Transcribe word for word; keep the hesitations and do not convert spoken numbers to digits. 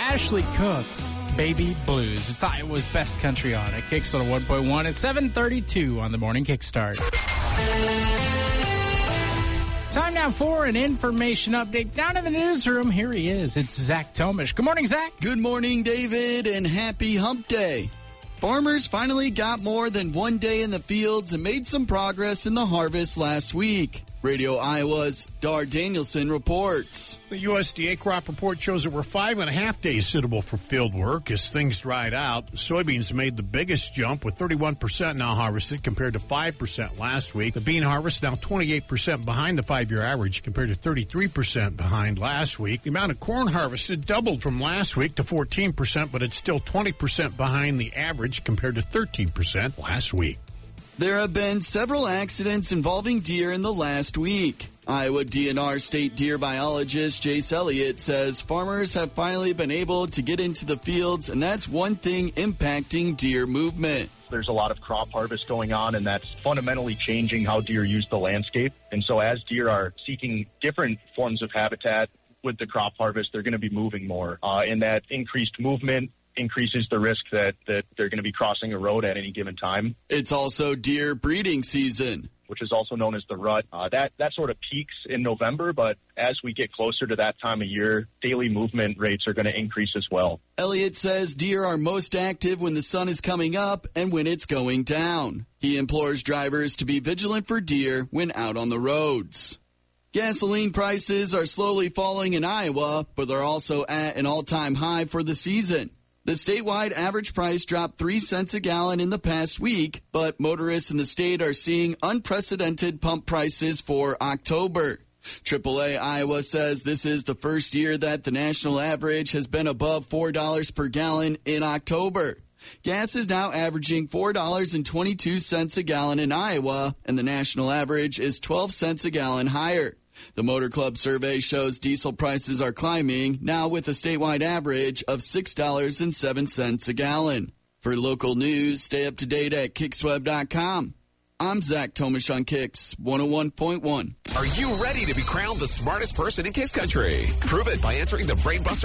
Ashley Cook, Baby Blues. It's Iowa's best country on it. Kicks on a one point one at seven thirty-two on the morning kickstart. Time now for an information update. Down in the newsroom, here he is. It's Zach Tomish. Good morning, Zach. Good morning, David, and happy hump day. Farmers finally got more than one day in the fields and made some progress in the harvest last week. Radio Iowa's Dar Danielson reports. The U S D A crop report shows that we're five and a half days suitable for field work as things dried out. Soybeans made the biggest jump with thirty-one percent now harvested compared to five percent last week. The bean harvest now twenty-eight percent behind the five-year average compared to thirty-three percent behind last week. The amount of corn harvested doubled from last week to fourteen percent, but it's still twenty percent behind the average compared to thirteen percent last week. There have been several accidents involving deer in the last week. Iowa D N R state deer biologist Jace Elliott says farmers have finally been able to get into the fields, and that's one thing impacting deer movement. There's a lot of crop harvest going on, and that's fundamentally changing how deer use the landscape. And so as deer are seeking different forms of habitat with the crop harvest, they're going to be moving more. Uh, and that increased movement increases the risk that, that they're going to be crossing a road at any given time. It's also deer breeding season, which is also known as the rut. Uh, that, that sort of peaks in November, but as we get closer to that time of year, daily movement rates are going to increase as well. Elliott says deer are most active when the sun is coming up and when it's going down. He implores drivers to be vigilant for deer when out on the roads. Gasoline prices are slowly falling in Iowa, but they're also at an all-time high for the season. The statewide average price dropped three cents a gallon in the past week, but motorists in the state are seeing unprecedented pump prices for October. triple A Iowa says this is the first year that the national average has been above four dollars per gallon in October. Gas is now averaging four dollars and twenty-two cents a gallon in Iowa, and the national average is twelve cents a gallon higher. The Motor Club survey shows diesel prices are climbing, now with a statewide average of six dollars and seven cents a gallon. For local news, stay up to date at kicks web dot com. I'm Zach Tomish on Kicks one oh one point one. Are you ready to be crowned the smartest person in Kicks Country? Prove it by answering the Brain Buster